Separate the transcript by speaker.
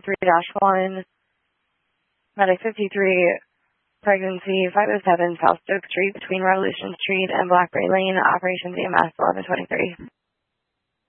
Speaker 1: 3-1, Medic 53, pregnancy 507 South Stoke Street between Revolution Street and Blackberry Lane, operations EMS 1123.